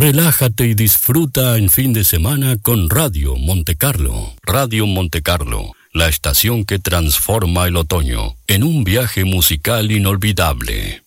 Relájate y disfruta en fin de semana con Radio Montecarlo. Radio Montecarlo, la estación que transforma el otoño en un viaje musical inolvidable.